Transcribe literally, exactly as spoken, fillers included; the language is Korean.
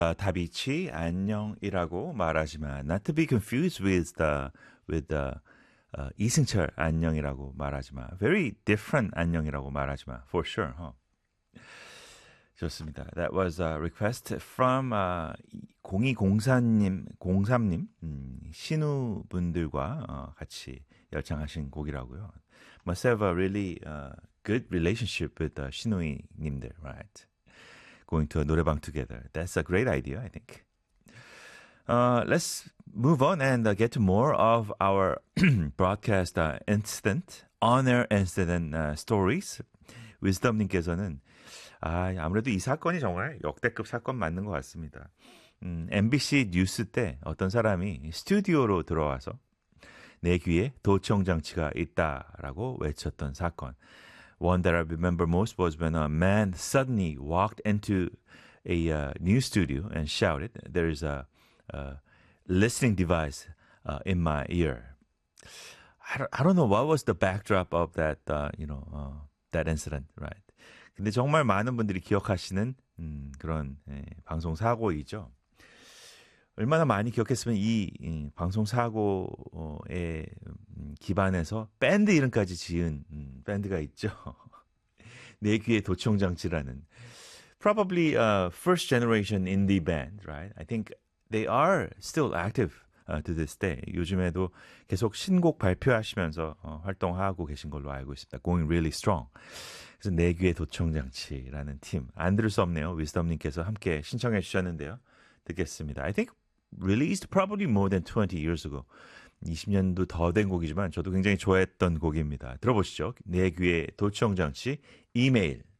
어, 다비치 안녕이라고 말하지만 not to be confused with the with the 어, 이승철 안녕이라고 말하지만 very different 안녕이라고 말하지만 for sure. Huh? 좋습니다. That was a request from uh, 공이공사님, 공삼님, 음, 신우 분들과 어, 같이 열창하신 곡이라고요. Must have a really uh, good relationship with uh, 신우이 님들, right? Going to a 노래방 together. That's a great idea, I think. Uh, let's move on and uh, get to more of our broadcast uh, incident, on-air incident uh, stories. wisdom님께서는 아, 아무래도 이 사건이 정말 역대급 사건 맞는 것 같습니다. 음, 엠비씨 뉴스 때 어떤 사람이 스튜디오로 들어와서 내 귀에 도청 장치가 있다라고 외쳤던 사건. One that I remember most was when a man suddenly walked into a uh, news studio and shouted, "There's a, a listening device uh, in my ear." I don't, I don't know what was the backdrop of that, uh, you know, uh, that incident, right? 근데 정말 많은 분들이 기억하시는 음, 그런 예, 방송 사고이죠. 얼마나 많이 기억했으면 이, 이 방송 사고에 음, 기반해서 밴드 이름까지 지은 음, 밴드가 있죠. 내 귀에 도청 장치라는 probably a first generation indie band, right? I think they are still active uh, to this day. 요즘에도 계속 신곡 발표하시면서 어, 활동하고 계신 걸로 알고 있습니다. Going really strong. 그래서 내 귀에 도청 장치라는 팀. 안 들을 수 없네요. 위스덤님께서 함께 신청해 주셨는데요. 듣겠습니다. I think released probably more than twenty years ago. 이십 년도 더 된 곡이지만 저도 굉장히 좋아했던 곡입니다. 들어보시죠. 내 귀에 도청 장치 이메일.